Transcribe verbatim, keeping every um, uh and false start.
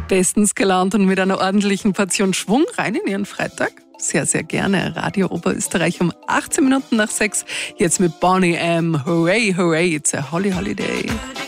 bestens gelaunt und mit einer ordentlichen Portion Schwung rein in Ihren Freitag? Sehr, sehr gerne. Radio Oberösterreich um achtzehn Minuten nach sechs. Jetzt mit Boney M. Hooray, hooray, it's a holly holiday.